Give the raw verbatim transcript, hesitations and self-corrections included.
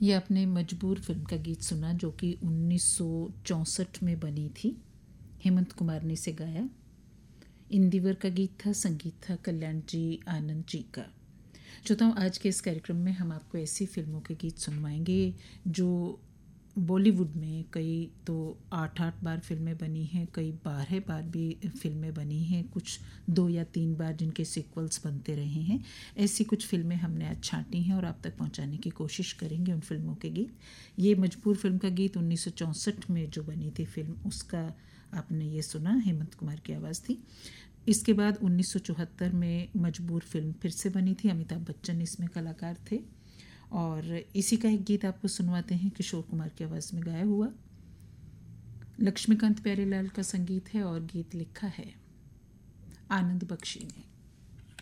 ये आपने मजबूर फिल्म का गीत सुना जो कि उन्नीस सौ चौंसठ में बनी थी। हेमंत कुमार ने इसे गाया। इंदिवर का गीत था, संगीत था कल्याण जी आनंद जी का। श्रोताओं, आज के इस कार्यक्रम में हम आपको ऐसी फिल्मों के गीत सुनवाएंगे जो बॉलीवुड में कई तो आठ आठ बार फिल्में बनी हैं, कई बारह बार भी फिल्में बनी हैं, कुछ दो या तीन बार जिनके सीक्वल्स बनते रहे हैं। ऐसी कुछ फिल्में हमने आज छांटी हैं और आप तक पहुंचाने की कोशिश करेंगे उन फिल्मों के गीत। ये मजबूर फिल्म का गीत उन्नीस सौ चौंसठ में जो बनी थी फिल्म, उसका आपने ये सुना, हेमंत कुमार की आवाज़ थी। इसके बाद उन्नीस सौ चौहत्तर में मजबूर फिल्म फिर से बनी थी, अमिताभ बच्चन इसमें कलाकार थे और इसी का एक गीत आपको सुनवाते हैं, किशोर कुमार की आवाज़ में गाया हुआ। लक्ष्मीकांत प्यारेलाल का संगीत है और गीत लिखा है आनंद बख्शी ने।